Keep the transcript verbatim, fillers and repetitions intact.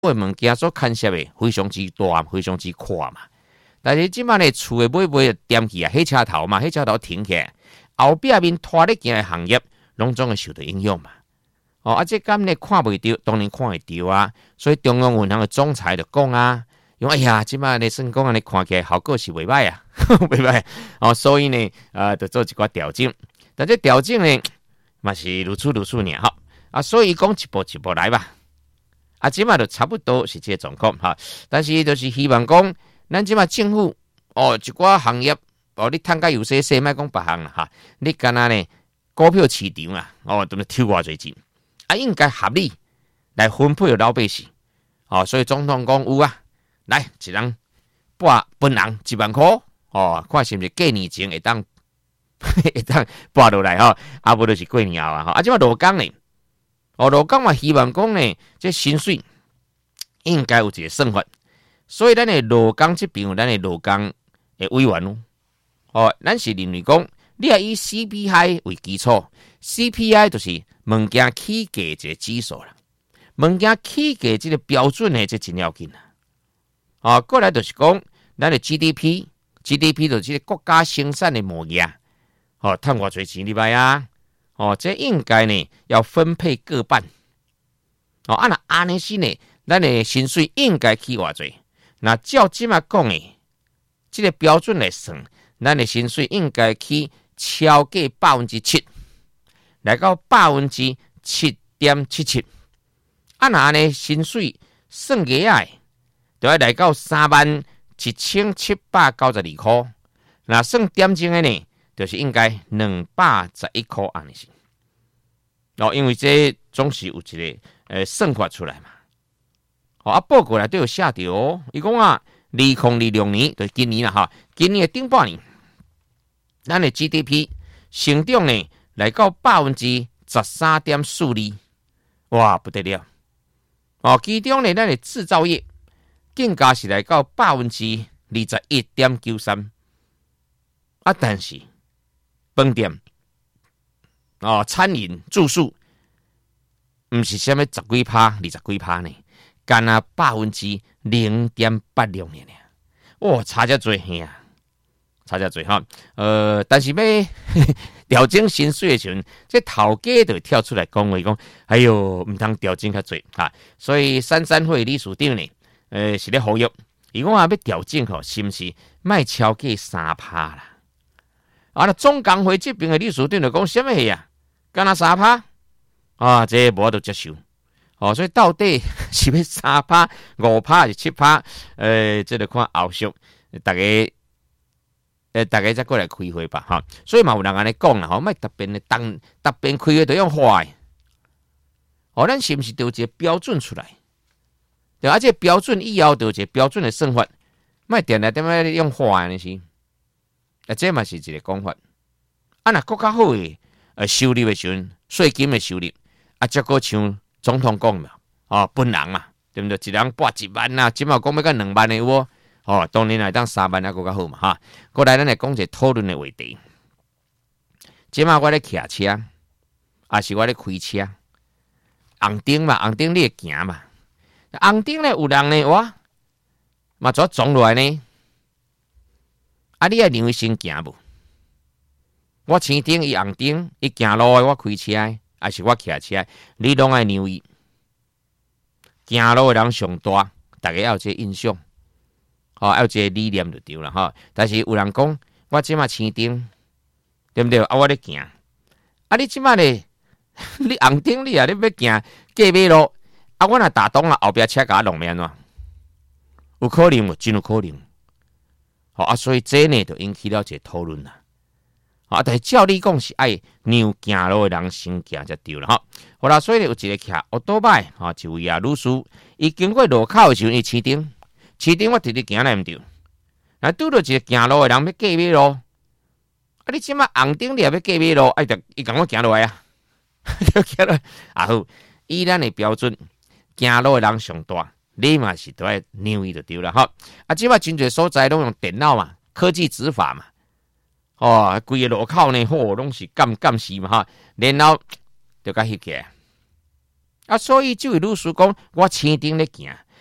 的物件所牵涉的非常之大，非常之快嘛。但是即摆呢，厝的买买点去啊，火车头嘛，火车头停起来，后壁面拖咧行的行业，拢总会受到影响嘛。哦，啊，这今呢看袂到，当然看会到啊。所以中央银行的总裁就讲啊，因为哎呀，即摆呢算讲安尼看起来效果是袂歹啊，袂歹。哦，所以呢，呃，就做一寡调整。但这调整呢，嘛是如此如此尔哈。啊，所以讲一步一步来吧。啊，即摆就差不多是这个状况哈。但是就是希望讲，咱即摆政府哦，一寡行业哦，你趁甲有些些，莫讲别项啦哈。你干那呢？股票市场啊，哦，都是抽偌侪钱，啊，应该合理来分配老百姓。哦，所以总统讲有啊，来一人拨本人一万块，哦，看是毋是过年前会当会当拨落来吼，啊，无就是过年后啊，啊，即摆劳工呢，哦，劳工嘛希望讲呢，这薪水应该有一个算法，所以咱的劳工这边有咱的劳工的委员咯，哦，咱是认为讲，你要以 C P I 为基础 ，C P I 就是物件起价一个指数啦。物件起价这个标准呢，这真要紧啦。啊，过来就是讲，咱的 G D P，G D P 就是国家生产的模样。哦，赚偌侪钱你知啊？哦，这应该呢要分配各半。哦，按那安尼是呢，咱的薪水应该起偌侪？那照即马讲的，这个标准来算，咱的薪水应该起超过百分之七，来到百分之七点七七。啊，那安尼薪水算个啊，就要来到三万一千七百九十二块。那算点钟的呢，就是应该两百十一块安尼是。哦，因为这总是有一个呃算法出来嘛。哦，啊，报告内都有写着哦。伊讲啊，二零二六年就是今年啦哈，今年的顶半年，咱的 G D P 成长呢来到百分之十三点四二，哇，不得了！哦，其中呢，咱的制造业更加是来到百分之二十一点九三，啊，但是饭店、哦，餐饮、住宿，唔是什么十几趴、二十几趴呢，干啊百分之零点八六呢，哇，差遮多嘿啊，差遮多哈。呃，但是要调整薪水的时候，这头家就跳出来讲话讲，哎哟，唔通调整较多哈。所以三三会理事长呢，呃，是咧呼吁，伊讲啊要调整吼，是毋是卖超过三趴啦？啊，那总工会这边的理事长就讲什么呀？干那三趴啊，这无法度接受。哦，所以到底是要三趴、五趴还是七趴？呃，这个看后续大家。诶，大家再过来开会吧，哈！所以嘛有人安尼讲啦，吼，莫特别的当特别开会都用花的，哦，咱是毋是就有一个标准出来？对，而且标准以后就有一个标准的算法，莫定来点么用花的是，啊，这嘛是一个讲法。啊，若国较好的呃收入的时阵，税金的收入，啊，则个像总统讲嘛，哦，本人嘛，对不对？一人拨一万啊，即嘛讲要到两万的有无？哦，当然来当三万还佫较好嘛哈。过来咱来讲一个讨论的话题。即马我咧骑车，还是我咧开车？红灯嘛，红灯你会行嘛？红灯咧有人呢，哇，嘛怎撞落来呢？啊，你爱让伊先行无？我青灯伊红灯，伊行路的我开车，还是我骑车，你拢爱让伊。行路的人上大，大家要有这个印象。哦，要有这个理念就对了哈。但是有人讲，我即马青灯，对不对？啊，我咧行，啊，你即马咧，你红灯你啊，你要行过马路，啊，我若打东啊，后壁车甲我弄面怎？有可能无？真有可能。好啊，所以这呢就引起了一个讨论啦。啊，但是照理讲是爱让行路的人先行才对了哈。好啦，所以有一个骑奥多拜哈，一位啊女士，伊经过路口的时候，伊青灯。市顶我直直行来毋对，啊，拄到一个行路的人要过马路，啊，你即马红灯你也要过马路，哎，就伊共我行落来啊，行落来啊好，以咱的标准，行路的人上大，你嘛是都爱让伊就对了哈。啊，即马真侪所在拢用电脑嘛，科技执法嘛，哦，规个路口呢，吼，拢是监监视嘛哈，然后就甲翕起来。啊，所以这位律师讲，我青灯咧行。